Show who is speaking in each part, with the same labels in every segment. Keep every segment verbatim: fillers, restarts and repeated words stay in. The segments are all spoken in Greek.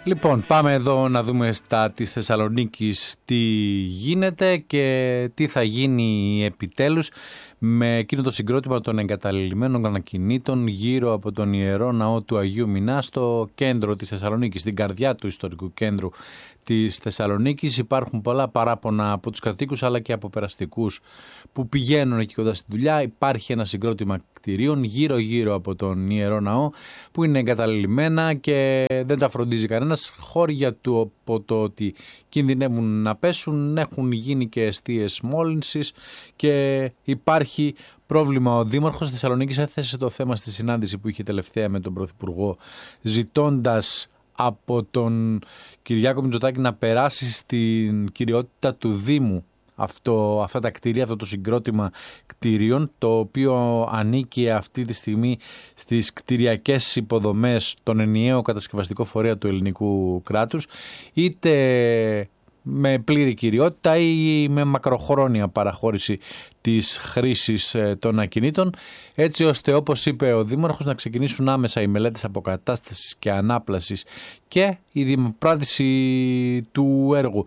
Speaker 1: Λοιπόν, πάμε εδώ να δούμε στα της Θεσσαλονίκης τι γίνεται και τι θα γίνει επιτέλους με εκείνο το συγκρότημα των εγκαταλελειμμένων ανακινήτων γύρω από τον Ιερό Ναό του Αγίου Μινά στο κέντρο της Θεσσαλονίκης, στην καρδιά του ιστορικού κέντρου της Θεσσαλονίκης. Υπάρχουν πολλά παράπονα από τους κατοίκους αλλά και από περαστικούς που πηγαίνουν εκεί κοντά στη δουλειά. Υπάρχει ένα συγκρότημα κτηρίων γύρω γύρω από τον Ιερό Ναό που είναι εγκαταλελειμμένα και δεν τα φροντίζει κανένας. Χώρια του από το ότι κινδυνεύουν να πέσουν, έχουν γίνει και εστίες μόλυνσης και υπάρχει πρόβλημα. Ο Δήμαρχος Θεσσαλονίκης έθεσε το θέμα στη συνάντηση που είχε τελευταία με τον Πρωθυπουργό, ζητώντας από τον Κυριάκο Μητσοτάκη να περάσει στην κυριότητα του Δήμου αυτό, αυτά τα κτίρια, αυτό το συγκρότημα κτίριων, το οποίο ανήκει αυτή τη στιγμή στις κτηριακές υποδομές, τον ενιαίο κατασκευαστικό φορέα του ελληνικού κράτους, είτε με πλήρη κυριότητα ή με μακροχρόνια παραχώρηση της χρήσης των ακινήτων, έτσι ώστε, όπως είπε ο Δήμαρχος, να ξεκινήσουν άμεσα οι μελέτες αποκατάστασης και ανάπλασης και η δημοπράτηση του έργου.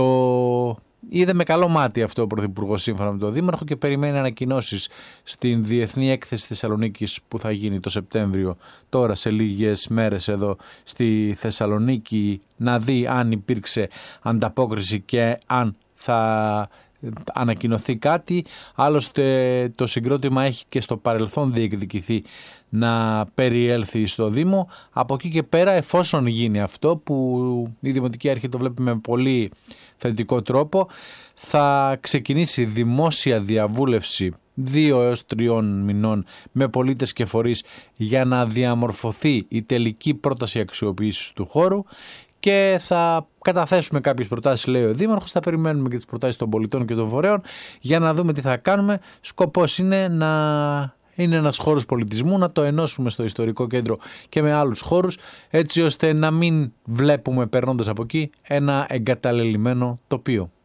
Speaker 1: Το είδε με καλό μάτι αυτό ο Πρωθυπουργός σύμφωνα με τον Δήμαρχο και περιμένει ανακοινώσεις στην Διεθνή Έκθεση Θεσσαλονίκης που θα γίνει το Σεπτέμβριο, τώρα σε λίγες μέρες εδώ στη Θεσσαλονίκη, να δει αν υπήρξε ανταπόκριση και αν θα ανακοινωθεί κάτι. Άλλωστε το συγκρότημα έχει και στο παρελθόν διεκδικηθεί να περιέλθει στο Δήμο. Από εκεί και πέρα, εφόσον γίνει αυτό, που η Δημοτική Αρχή το βλέπει με πολύ θετικό τρόπο, θα ξεκινήσει δημόσια διαβούλευση δύο έως τριών μηνών με πολίτες και φορείς για να διαμορφωθεί η τελική πρόταση αξιοποίησης του χώρου και θα καταθέσουμε κάποιες προτάσεις, λέει ο Δήμαρχος, θα περιμένουμε και τις προτάσεις των πολιτών και των φορέων για να δούμε τι θα κάνουμε. Σκοπός είναι να είναι ένας χώρος πολιτισμού, να το ενώσουμε στο ιστορικό κέντρο και με άλλους χώρους, έτσι ώστε να μην βλέπουμε περνώντας από εκεί ένα εγκαταλελειμμένο τοπίο.